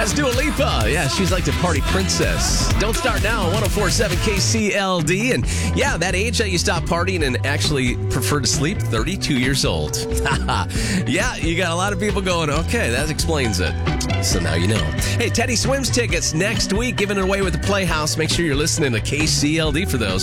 That's Dua Lipa. Yeah, she's like the party princess. Don't start now. 104.7 KCLD. And yeah, that age that you stop partying and actually prefer to sleep, 32 years old. Yeah, you got a lot of people going, okay, that explains it. So now you know. Hey, Teddy Swims tickets next week, giving it away with the Playhouse. Make sure you're listening to KCLD for those.